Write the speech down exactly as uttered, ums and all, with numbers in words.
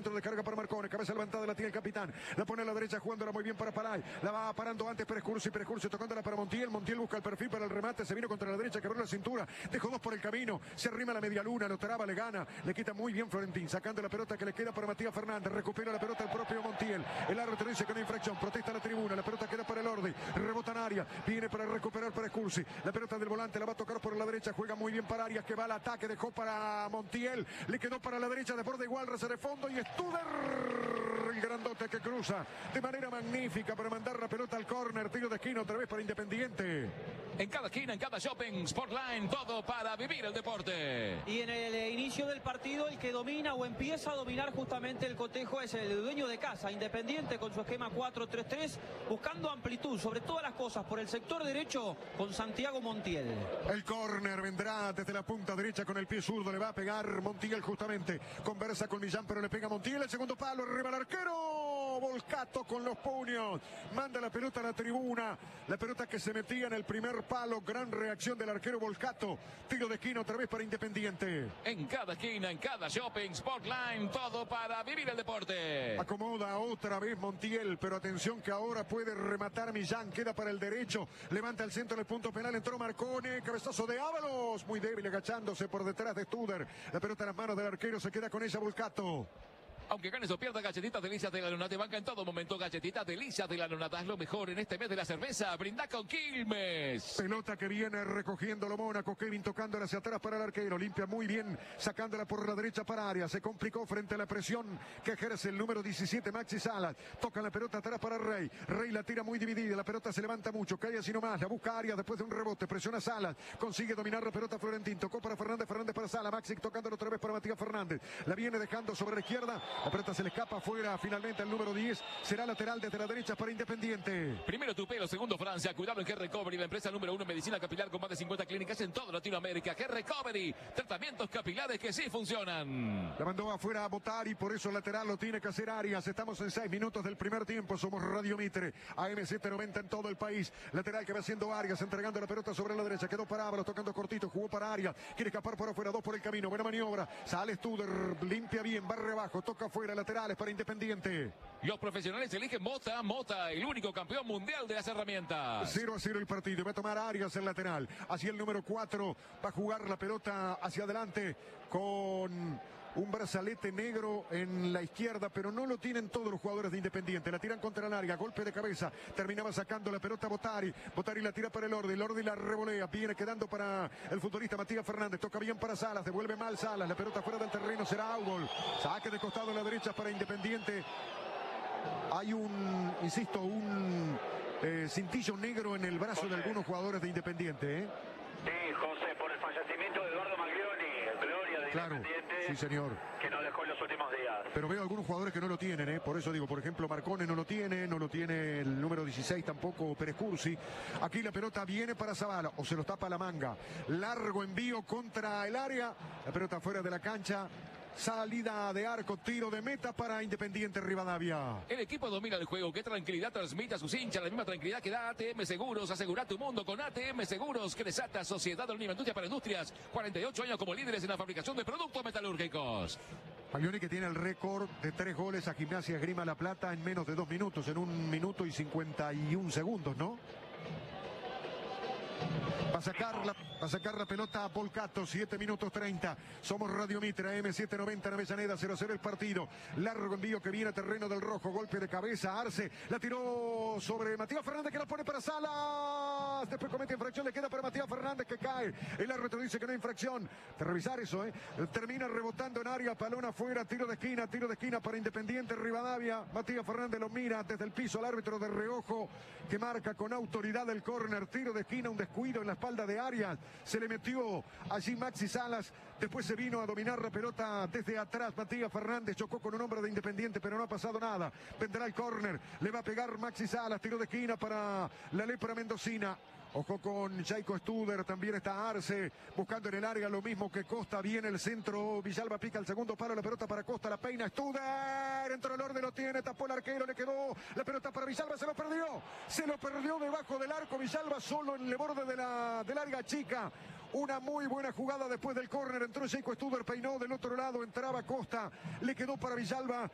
centro de carga para Marcone, cabeza levantada la tiene el capitán, la pone a la derecha jugándola muy bien para Palay, la va parando antes Pérez Cursi, Pérez Cursi tocándola para Montiel, Montiel busca el perfil para el remate, se vino contra la derecha, quebró la cintura, dejó dos por el camino, se arrima la media luna, lo traba, le gana, le quita muy bien Florentín, sacando la pelota que le queda para Matías Fernández, recupera la pelota el propio Montiel, el árbitro dice que no hay infracción, protesta la tribuna, la pelota queda para el Ordi, rebota en área, viene para recuperar Pérez Cursi, la pelota del volante la va a tocar por la derecha, juega muy bien para Arias, que va al ataque, dejó para Montiel, le quedó para la derecha, de borde igual, reza de fondo y Studer, el grandote que cruza de manera magnífica para mandar la pelota al córner, tiro de esquina otra vez para Independiente. En cada esquina, en cada shopping, Sportline, todo para vivir el deporte. Y en el eh, inicio del partido, el que domina o empieza a dominar justamente el cotejo es el dueño de casa, Independiente, con su esquema cuatro tres tres, buscando amplitud sobre todas las cosas por el sector derecho con Santiago Montiel. El córner vendrá desde la punta derecha con el pie zurdo, le va a pegar Montiel justamente, conversa con Millán pero le pega Montiel, el segundo palo, arriba el arquero, Volcato con los puños, manda la pelota a la tribuna, la pelota que se metía en el primer palo, gran reacción del arquero Volcato, tiro de esquina otra vez para Independiente. En cada esquina, en cada shopping, Sportline, todo para vivir el deporte. Acomoda otra vez Montiel, pero atención que ahora puede rematar Millán, queda para el derecho, levanta el centro del punto penal, entró Marcone, cabezazo de Ábalos, muy débil agachándose por detrás de Studer, la pelota en las manos del arquero, se queda con ella Volcato. Aunque ganes o pierdas, galletitas delicias de la luna te banca en todo momento. Galletitas delicias de la luna, das lo mejor en este mes de la cerveza. Brinda con Quilmes. Pelota que viene recogiéndolo Mónaco, Kevin tocándola hacia atrás para el arquero, limpia muy bien, sacándola por la derecha para Arias, se complicó frente a la presión que ejerce el número diecisiete, Maxi Salas, toca la pelota atrás para Rey, Rey la tira muy dividida, la pelota se levanta mucho, cae así nomás, la busca Arias después de un rebote, presiona Salas, consigue dominar la pelota Florentín, tocó para Fernández, Fernández para Salas, Maxi tocándolo otra vez para Matías Fernández, la viene dejando sobre la izquierda, la pelota se le escapa fuera finalmente el número diez, será lateral desde la derecha para Independiente. Primero tu pelo, segundo Francia, cuidado en G-Recovery, la empresa número uno en medicina capilar con más de cincuenta clínicas en toda Latinoamérica. G-Recovery, tratamientos capilares que sí funcionan. La mandó afuera a votar y por eso lateral lo tiene que hacer Arias. Estamos en seis minutos del primer tiempo, somos Radio Mitre, A M setecientos noventa en todo el país. Lateral que va haciendo Arias, entregando la pelota sobre la derecha, quedó para Ábalos, tocando cortito, jugó para Arias, quiere escapar por afuera, dos por el camino, buena maniobra, sale Studer, limpia bien, barre abajo, toca afuera, laterales para Independiente. Los profesionales eligen Mota, Mota, el único campeón mundial de las herramientas. cero a cero el partido, va a tomar Arias el lateral, hacia el número cuatro, va a jugar la pelota hacia adelante con un brazalete negro en la izquierda, pero no lo tienen todos los jugadores de Independiente, la tiran contra el área, golpe de cabeza, terminaba sacando la pelota Botari, Botari la tira para el Ordi, el Ordi la revolea, viene quedando para el futbolista Matías Fernández, toca bien para Salas, devuelve mal Salas, la pelota fuera del terreno, será Augol, saque de costado a la derecha para Independiente. Hay un, insisto, un eh, cintillo negro en el brazo José. de algunos jugadores de Independiente, ¿eh? Sí, José, por el fallecimiento de Eduardo Maglioni, gloria de claro, Independiente. Sí, señor. Que nos dejó en los últimos días. Pero veo algunos jugadores que no lo tienen, ¿eh? Por eso digo, por ejemplo, Marcone no lo tiene, no lo tiene el número dieciséis tampoco Pérez Cursi. Aquí la pelota viene para Zavala, o se lo tapa la manga. Largo envío contra el área, la pelota fuera de la cancha. Salida de arco, tiro de meta para Independiente Rivadavia. El equipo domina el juego. Qué tranquilidad transmite a sus hinchas. La misma tranquilidad que da A T M Seguros. Asegura tu mundo con A T M Seguros, que desata Sociedad Anónima Industria para Industrias. cuarenta y ocho años como líderes en la fabricación de productos metalúrgicos. Maglioni, que tiene el récord de tres goles a Gimnasia Esgrima La Plata en menos de dos minutos, en un minuto y cincuenta y un segundos, ¿no? Va a sacar la, va a sacar la pelota a Volcato, siete minutos treinta. Somos Radio Mitre, A M setecientos noventa en Avellaneda, cero a cero el partido. Largo envío que viene a terreno del rojo, golpe de cabeza, Arce, la tiró sobre Matías Fernández, que la pone para Salas. Después comete infracción, le queda para Matías Fernández, que cae. El árbitro dice que no hay infracción. De revisar eso, ¿eh? Termina rebotando en área, palón afuera, tiro de esquina, tiro de esquina para Independiente Rivadavia. Matías Fernández lo mira desde el piso al árbitro de reojo, que marca con autoridad el córner, tiro de esquina, un descuido en la espalda de Arias, se le metió allí Maxi Salas, después se vino a dominar la pelota desde atrás, Matías Fernández chocó con un hombre de Independiente, pero no ha pasado nada, vendrá el córner, le va a pegar Maxi Salas, tiro de esquina para la lepra mendocina. Ojo con Jaiko Studer, también está Arce, buscando en el área lo mismo que Costa, viene el centro, Villalba pica el segundo palo, la pelota para Costa, la peina Studer, entró el orden, lo tiene, tapó el arquero, le quedó la pelota para Villalba, se lo perdió, se lo perdió debajo del arco, Villalba solo en el borde de la, del área chica. Una muy buena jugada después del córner, entró Jaiko Studer, peinó del otro lado, entraba Costa, le quedó para Villalba,